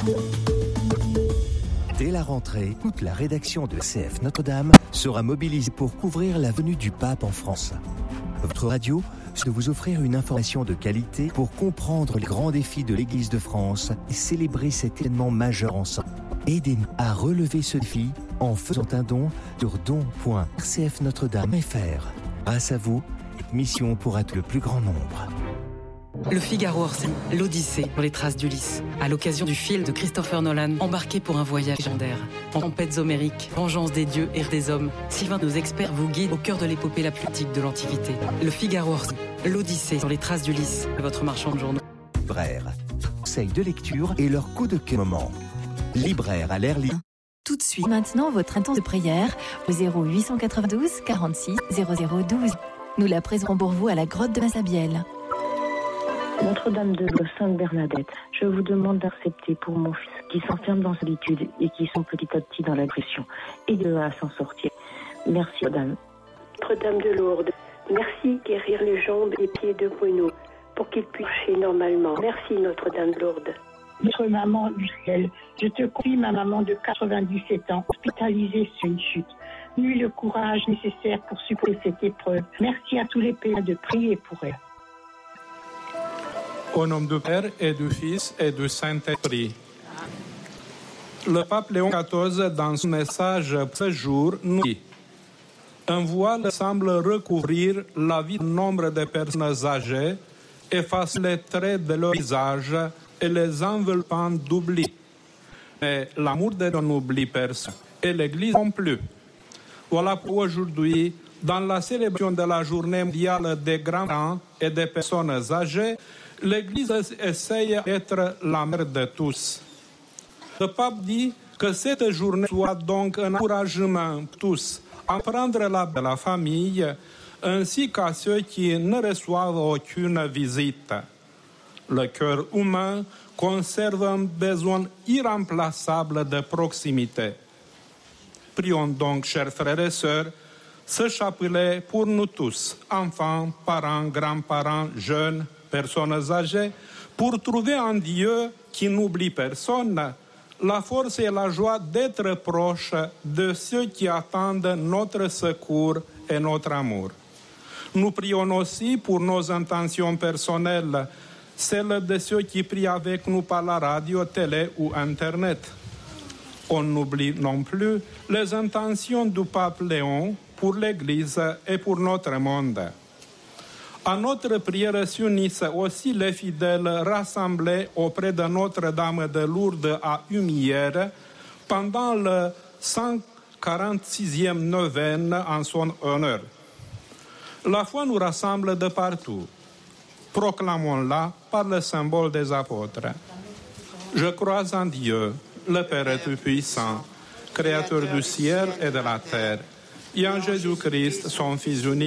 Dès la rentrée, toute la rédaction de CF Notre-Dame sera mobilisée pour couvrir la venue du pape en France. Votre radio, c'est de vous offrir une information de qualité pour comprendre les grands défis de l'Église de France et célébrer cet événement majeur ensemble. Aidez-nous à relever ce défi en faisant un don sur don.rcfnotredame.fr. Grâce à vous, cette mission pourra être le plus grand nombre. Le Figaro hors série, l'Odyssée pour les traces d'Ulysse, à l'occasion du film de Christopher Nolan, embarqué pour un voyage légendaire. En tempêtes homériques, vengeance des dieux et des hommes, Sylvain, nos experts, vous guident au cœur de l'épopée la plus antique de l'Antiquité. Le Figaro hors série, l'Odyssée sur les traces d'Ulysse, votre marchand de journaux. Libraire, conseils de lecture et leur coup de cœur moment. Libraire à l'air libre. Tout de suite. Maintenant, votre intention de prière au 0892 46 0012. Nous la présenterons pour vous à la grotte de Massabielle. Notre-Dame de Sainte Bernadette, je vous demande d'accepter pour mon fils qui s'enferme dans solitude et qui sont petit à petit dans la pression, et de à s'en sortir. Merci, Madame. Notre-Dame de Lourdes, merci guérir les jambes et pieds de Bruno pour qu'il puisse marcher normalement. Merci, Notre-Dame de Lourdes. Notre maman du ciel, je te confie ma maman de 97 ans, hospitalisée sur une chute. Nuis le courage nécessaire pour supporter cette épreuve. Merci à tous les pères de prier pour elle. Au nom du Père et du Fils et du Saint-Esprit. Le pape Léon XIV, dans son message ce jour, nous dit: un voile semble recouvrir la vie d'un nombre de personnes âgées, efface les traits de leur visage et les enveloppant d'oubli. Mais l'amour de Dieu n'oublie personne, et l'Église non plus. Voilà pour aujourd'hui, dans la célébration de la journée mondiale des grands-parents et des personnes âgées, l'Église essaye d'être la mère de tous. Le pape dit que cette journée soit donc un encouragement pour tous à prendre la de la famille, ainsi qu'à ceux qui ne reçoivent aucune visite. Le cœur humain conserve un besoin irremplaçable de proximité. Prions donc, chers frères et sœurs, ce chapelet pour nous tous, enfants, parents, grands-parents, jeunes, personnes âgées, pour trouver en Dieu, qui n'oublie personne, la force et la joie d'être proches de ceux qui attendent notre secours et notre amour. Nous prions aussi pour nos intentions personnelles, celles de ceux qui prient avec nous par la radio, télé ou Internet. On n'oublie non plus les intentions du pape Léon pour l'Église et pour notre monde. À notre prière s'unissent aussi les fidèles rassemblés auprès de Notre-Dame de Lourdes à Humières pendant le 146e neuvaine en son honneur. La foi nous rassemble de partout. Proclamons-la par le symbole des apôtres. Je crois en Dieu, le Père Tout-Puissant, Créateur du ciel et de la terre, et en Jésus-Christ, son Fils unique,